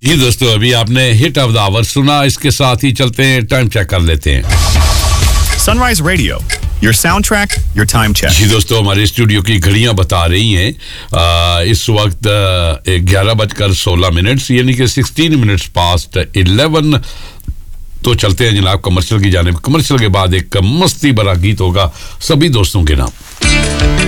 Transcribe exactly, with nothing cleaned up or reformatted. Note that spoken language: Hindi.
जी दोस्तों, अभी आपने हिट ऑफ द आवर सुना, इसके साथ ही चलते हैं, टाइम चेक कर लेते हैं। Sunrise Radio, your soundtrack, your time check. जी दोस्तों, हमारे स्टूडियो की घड़ियां बता रही हैं आ, इस वक्त ग्यारह बजकर सोलह मिनट्स यानी कि सिक्सटीन मिनट्स पास्ट इलेवन। तो चलते हैं जनाब कमर्शियल की जानिब। कमर्शियल के बाद एक मस्ती भरा गीत होगा सभी दोस्तों के नाम।